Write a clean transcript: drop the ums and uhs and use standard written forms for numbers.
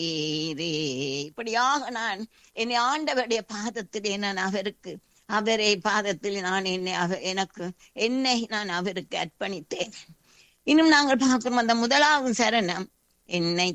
இப்படியாக நான் என்னை ஆண்டவருடைய பாதத்திலே நான் அவரை பாதத்தில் நான் என்னை நான் அவருக்கு அர்ப்பணித்தேன். இன்னும் நாங்கள் பார்க்கிறோம் அந்த முதலாவது சரணம், என்னை